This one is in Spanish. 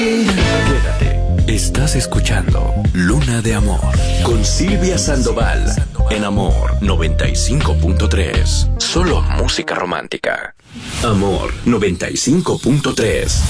Quédate. Estás escuchando Luna de Amor con Silvia Sandoval en Amor 95.3. Solo música romántica. Amor 95.3.